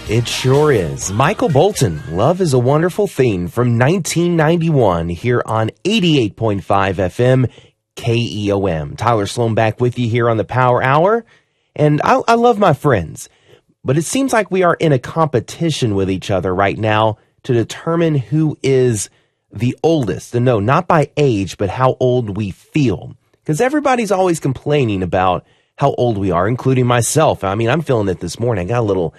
It sure is. Michael Bolton, Love is a Wonderful Thing from 1991 here on 88.5 FM KEOM. Tyler Sloan back with you here on the Power Hour. And I love my friends, but it seems like we are in a competition with each other right now to determine who is the oldest. And no, not by age, but how old we feel. Because everybody's always complaining about how old we are, including myself. I mean, I'm feeling it this morning. I got a little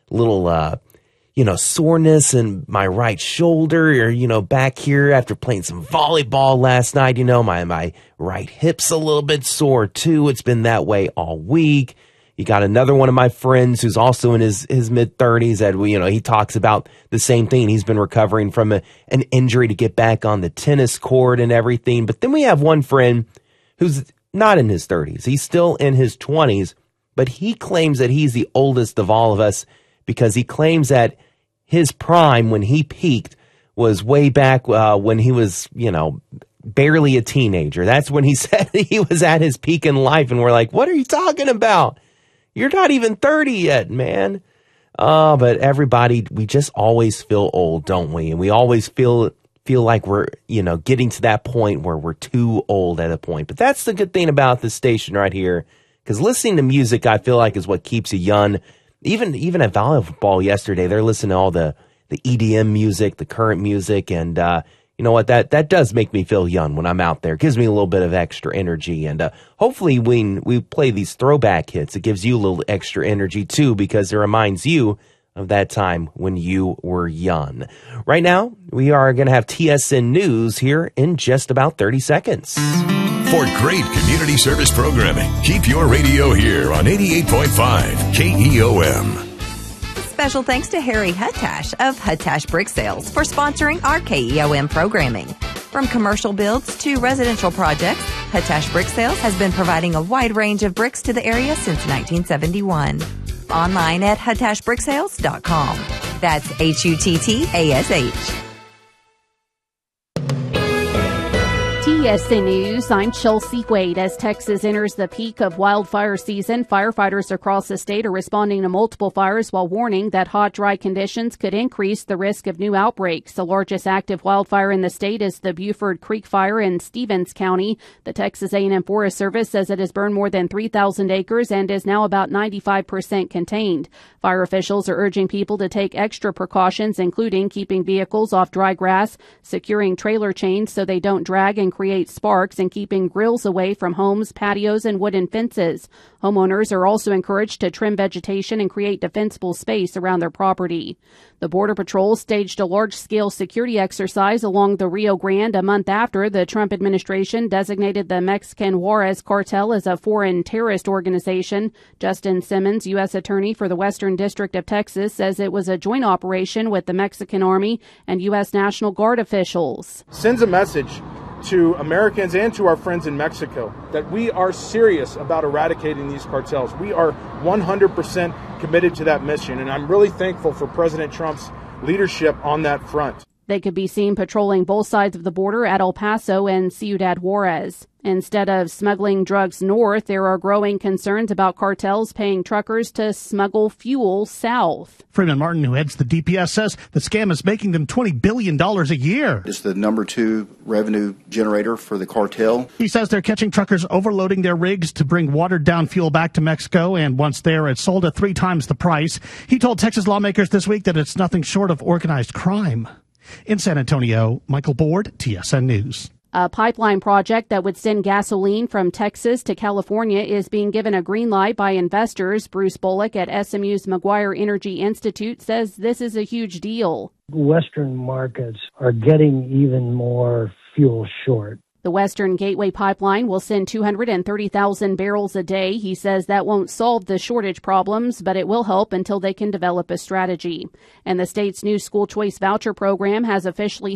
soreness in my right shoulder or, back here after playing some volleyball last night. My right hip's a little bit sore too. It's been that way all week. You got another one of my friends who's also in his mid-30s that, he talks about the same thing. He's been recovering from an injury to get back on the tennis court and everything. But then we have one friend who's not in his 30s. He's still in his 20s, but he claims that he's the oldest of all of us because he claims that his prime when he peaked was way back when he was, barely a teenager. That's when he said he was at his peak in life. And we're like, what are you talking about? You're not even 30 yet, man. But everybody, we just always feel old, don't we? And we always feel like we're, getting to that point where we're too old at a point. But that's the good thing about this station right here. Because listening to music, I feel like, is what keeps you young. Even at volleyball yesterday, they're listening to all the EDM music, the current music, and you know what? That does make me feel young when I'm out there. It gives me a little bit of extra energy, and hopefully when we play these throwback hits, it gives you a little extra energy too, because it reminds you of that time when you were young. Right now, we are going to have TSN News here in just about 30 seconds. For great community service programming, keep your radio here on 88.5 KEOM. Special thanks to Harry Huttash of Huttash Brick Sales for sponsoring our KEOM programming. From commercial builds to residential projects, Huttash Brick Sales has been providing a wide range of bricks to the area since 1971. Online at huttashbricksales.com. That's HUTTASH. TSN News, I'm Chelsea Wade. As Texas enters the peak of wildfire season, firefighters across the state are responding to multiple fires while warning that hot, dry conditions could increase the risk of new outbreaks. The largest active wildfire in the state is the Buford Creek Fire in Stevens County. The Texas A&M Forest Service says it has burned more than 3,000 acres and is now about 95% contained. Fire officials are urging people to take extra precautions, including keeping vehicles off dry grass, securing trailer chains so they don't drag and create sparks, and keeping grills away from homes, patios, and wooden fences. Homeowners are also encouraged to trim vegetation and create defensible space around their property. The Border Patrol staged a large-scale security exercise along the Rio Grande a month after the Trump administration designated the Mexican Juarez cartel as a foreign terrorist organization. Justin Simmons, U.S. Attorney for the Western District of Texas, says it was a joint operation with the Mexican Army and U.S. National Guard officials. Sends a message to Americans and to our friends in Mexico that we are serious about eradicating these cartels. We are 100% committed to that mission, and I'm really thankful for President Trump's leadership on that front. They could be seen patrolling both sides of the border at El Paso and Ciudad Juarez. Instead of smuggling drugs north, there are growing concerns about cartels paying truckers to smuggle fuel south. Freeman Martin, who heads the DPS, says the scam is making them $20 billion a year. It's the number 2 revenue generator for the cartel. He says they're catching truckers overloading their rigs to bring watered-down fuel back to Mexico, and once there, it's sold at 3 times the price. He told Texas lawmakers this week that it's nothing short of organized crime. In San Antonio, Michael Board, TSN News. A pipeline project that would send gasoline from Texas to California is being given a green light by investors. Bruce Bullock at SMU's McGuire Energy Institute says this is a huge deal. Western markets are getting even more fuel short. The Western Gateway Pipeline will send 230,000 barrels a day. He says that won't solve the shortage problems, but it will help until they can develop a strategy. And the state's new school choice voucher program has officially